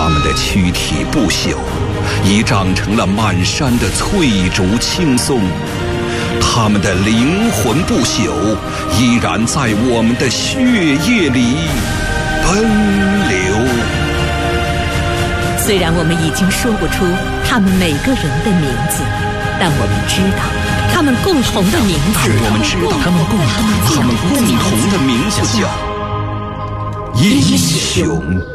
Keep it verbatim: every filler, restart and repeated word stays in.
他们的躯体不朽，已长成了满山的翠竹青松；他们的灵魂不朽，依然在我们的血液里奔流。 虽然我们已经说不出他们每个人的名字，但我们知道他们共同的名字。 我们知道他们共同他们共同的名字叫英雄。